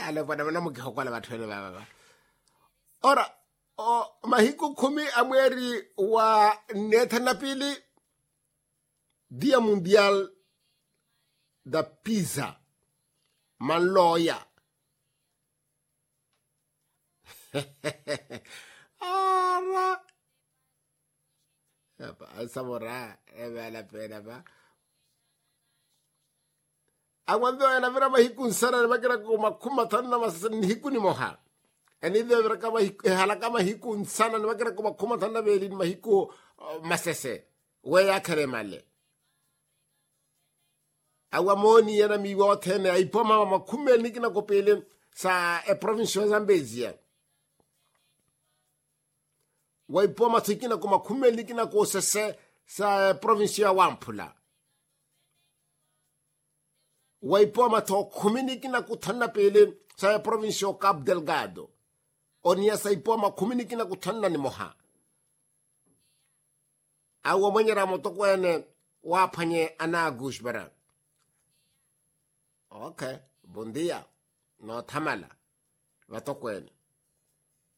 ale bona bona mo ke go kwala batho ba ora mahiku khumi amweri wa nethana pili dia mundial da pizza maloya ara samora la pena ba agwando ena vera mahiku sana bakira ko makuma tanna masan hiku ni moha eni de vera kama halaka mahiku sana bakira ko makuma tanna belin mahiku masese we ya kare male awa moni yana mi wote ai poma makume nikina ko pele sa province ya Zambezia wai poma tikina ko makume nikina ko sese sa province ya Wampula wai poma to community na kutanna pele sa province ya Cabo Delgado onia sa ipoma community na kutanna ni moha awa manyara motoko ene wapanye anagush bara. Okay, bom dia. No tamala. Vatokwene.